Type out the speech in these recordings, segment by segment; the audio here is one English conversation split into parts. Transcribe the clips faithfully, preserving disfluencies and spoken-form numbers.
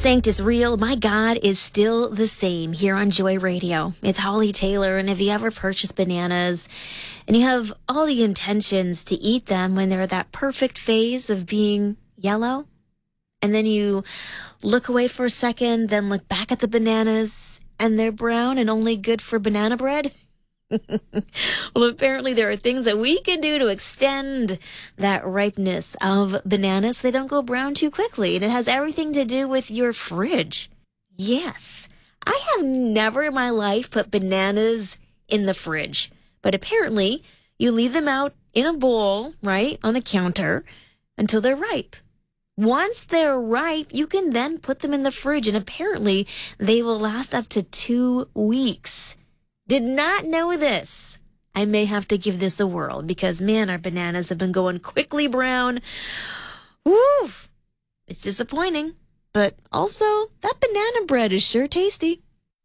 Saint is real. My God is still the same here on Joy Radio. It's Holly Taylor, and if you ever purchase bananas and you have all the intentions to eat them when they're at that perfect phase of being yellow, and then you look away for a second, then look back at the bananas, and they're brown and only good for banana bread? Well, apparently there are things that we can do to extend that ripeness of bananas so they don't go brown too quickly. And it has everything to do with your fridge. Yes, I have never in my life put bananas in the fridge. But apparently you leave them out in a bowl, right, on the counter until they're ripe. Once they're ripe, you can then put them in the fridge, and apparently they will last up to two weeks. Did not know this. I may have to give this a whirl because, man, our bananas have been going quickly brown. Woo! It's disappointing, but also that banana bread is sure tasty.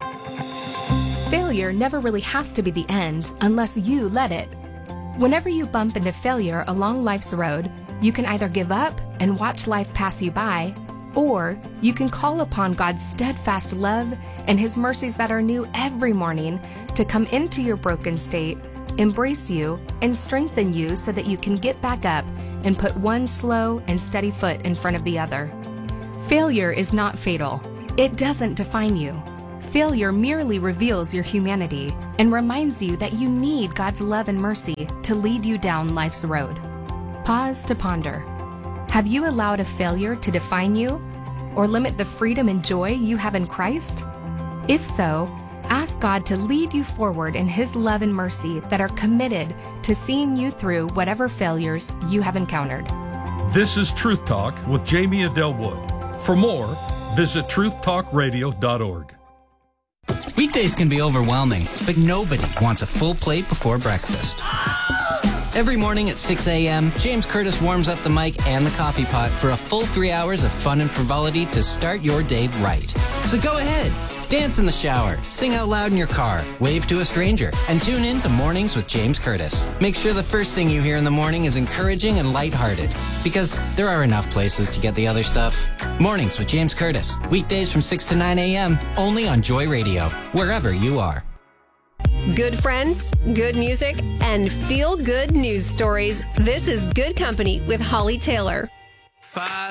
Failure never really has to be the end unless you let it. Whenever you bump into failure along life's road, you can either give up and watch life pass you by, or you can call upon God's steadfast love and His mercies that are new every morning to come into your broken state, embrace you, and strengthen you so that you can get back up and put one slow and steady foot in front of the other. Failure is not fatal. It doesn't define you. Failure merely reveals your humanity and reminds you that you need God's love and mercy to lead you down life's road. Pause to ponder. Have you allowed a failure to define you or limit the freedom and joy you have in Christ? If so, ask God to lead you forward in His love and mercy that are committed to seeing you through whatever failures you have encountered. This is Truth Talk with Jamie Adele Wood. For more, visit truth talk radio dot org. Weekdays can be overwhelming, but nobody wants a full plate before breakfast. Every morning at six a.m., James Curtis warms up the mic and the coffee pot for a full three hours of fun and frivolity to start your day right. So go ahead, dance in the shower, sing out loud in your car, wave to a stranger, and tune in to Mornings with James Curtis. Make sure the first thing you hear in the morning is encouraging and lighthearted, because there are enough places to get the other stuff. Mornings with James Curtis, weekdays from six to nine a.m., only on Joy Radio, wherever you are. Good friends, good music, and feel-good news stories. This is Good Company with Holly Taylor. Five.